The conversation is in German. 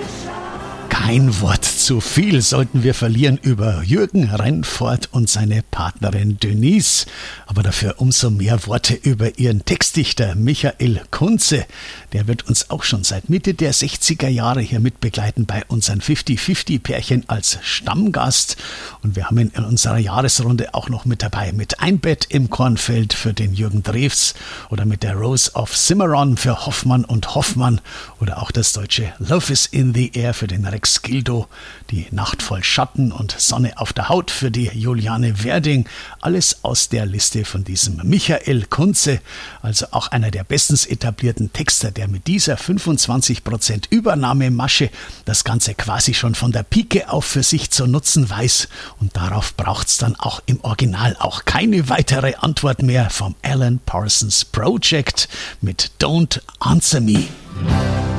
Kein Wort zu viel sollten wir verlieren über Jürgen Rennfort und seine Partnerin Denise. Aber dafür umso mehr Worte über ihren Textdichter Michael Kunze. Der wird uns auch schon seit Mitte der 60er Jahre hier mitbegleiten bei unseren 50-50-Pärchen als Stammgast. Und wir haben ihn in unserer Jahresrunde auch noch mit dabei. Mit Ein Bett im Kornfeld für den Jürgen Drews oder mit der Rose of Cimarron für Hoffmann und Hoffmann oder auch das deutsche Love is in the Air für den Rex Gildo, die Nacht voll Schatten und Sonne auf der Haut für die Juliane Werding. Alles aus der Liste von diesem Michael Kunze, also auch einer der bestens etablierten Texter, der mit dieser 25% Übernahmemasche das Ganze quasi schon von der Pike auf für sich zu nutzen weiß. Und darauf braucht's dann auch im Original auch keine weitere Antwort mehr vom Alan Parsons Project mit Don't Answer Me.